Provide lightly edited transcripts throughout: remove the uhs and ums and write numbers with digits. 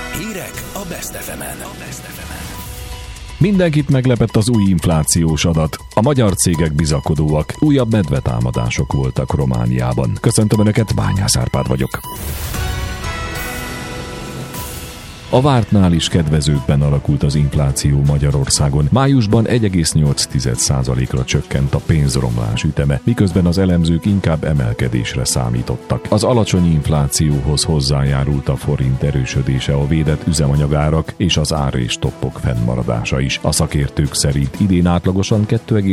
Hírek a Best FM-en. Mindenkit meglepett az új inflációs adat. A magyar cégek bizakodóak, újabb medvetámadások voltak Romániában. Köszöntöm Önöket, Bányász Árpád vagyok. A vártnál is kedvezőbben alakult az infláció Magyarországon. Májusban 1,8%-ra csökkent a pénzromlás üteme, miközben az elemzők inkább emelkedésre számítottak. Az alacsony inflációhoz hozzájárult a forint erősödése, a védett üzemanyagárak és az ár és toppok fennmaradása is. A szakértők szerint idén átlagosan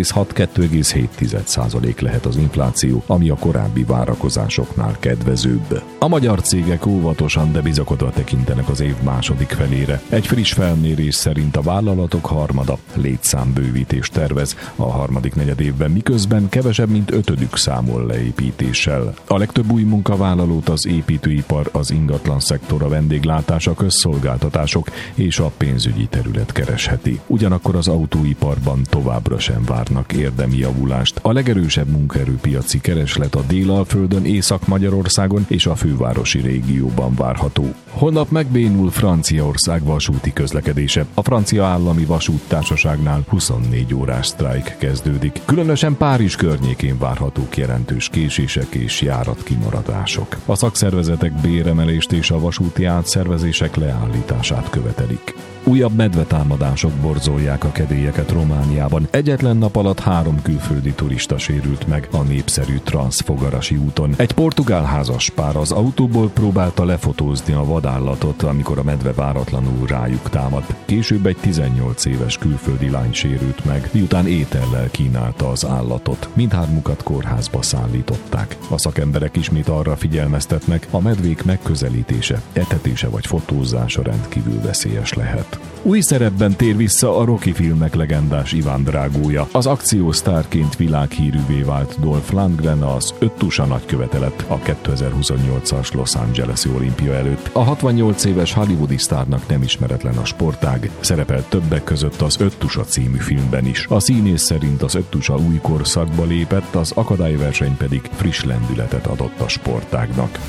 2,6-2,7% lehet az infláció, ami a korábbi várakozásoknál kedvezőbb. A magyar cégek óvatosan, de bizakodva tekintenek az év második felére. Egy friss felmérés szerint a vállalatok harmada létszámbővítést tervez a harmadik negyedévben, miközben kevesebb mint ötödük számol leépítéssel. A legtöbb új munkavállalót az építőipar, az ingatlan szektor, a vendéglátás, a közszolgáltatások és a pénzügyi terület keresheti. Ugyanakkor az autóiparban továbbra sem várnak érdemi javulást. A legerősebb munkaerőpiaci kereslet a Délalföldön, Észak-Magyarországon és a fővárosi régióban várható. Holnap megbénul Franciaország vasúti közlekedése. A francia állami vasúttársaságnál 24 órás sztrájk kezdődik. Különösen Párizs környékén várhatók jelentős késések és járatkimaradások. A szakszervezetek béremelést és a vasúti átszervezések leállítását követelik. Újabb medvetámadások borzolják a kedélyeket Romániában. Egyetlen nap alatt 3 külföldi turista sérült meg a népszerű Transzfogarasi úton. Egy portugál házaspár az autóból próbálta lefotózni a vadállatot, amikor a medve váratlanul rájuk támadt. Később egy 18 éves külföldi lány sérült meg, miután étellel kínálta az állatot. Mindhármukat kórházba szállították. A szakemberek ismét arra figyelmeztetnek, a medvék megközelítése, etetése vagy fotózása rendkívül veszélyes lehet. Új szerepben tér vissza a Rocky filmek legendás Iván Drágója. Az akciósztárként világhírűvé vált Dolph Lundgren az 5 tusa nagykövete lett a 2028-as Los Angeles-i olimpia előtt. A 68 éves hollywoodi sztárnak nem ismeretlen a sportág, szerepel többek között az 5 tusa című filmben is. A színész szerint az 5 tusa új korszakba lépett, az akadályverseny pedig friss lendületet adott a sportágnak.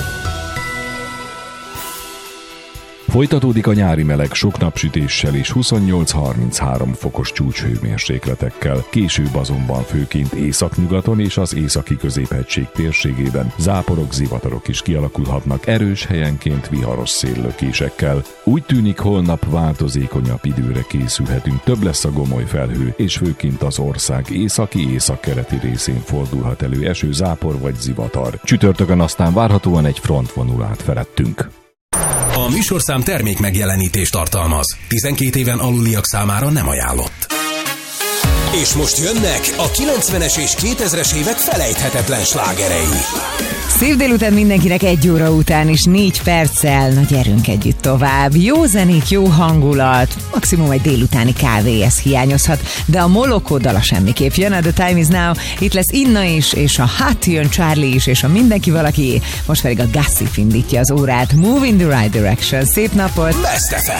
Folytatódik a nyári meleg sok napsütéssel és 28-33 fokos csúcshőmérsékletekkel. Később azonban főként északnyugaton és az északi középhegység térségében záporok, zivatarok is kialakulhatnak, erős helyenként viharos széllökésekkel. Úgy tűnik, holnap változékonyabb időre készülhetünk, több lesz a gomoly felhő, és főként az ország északi-északkeleti részén fordulhat elő eső, zápor vagy zivatar. Csütörtökön aztán várhatóan egy front vonul át felettünk. A műsorszám termék megjelenítést tartalmaz. 12 éven aluliak számára nem ajánlott. És most jönnek a 90-es és 2000-es évek felejthetetlen slágerei. Szép délután mindenkinek 1 óra után és 4 perccel. Na gyerünk együtt tovább. Jó zenék, jó hangulat, maximum egy délutáni kávé, ez hiányozhat, de a Molokó dala semmiképp jön. A The Time Is Now, itt lesz Inna is, és a Hát jön Charlie is, és a Mindenki Valaki, most pedig a Gossip indítja az órát. Move in the right direction. Szép napot! Best FM.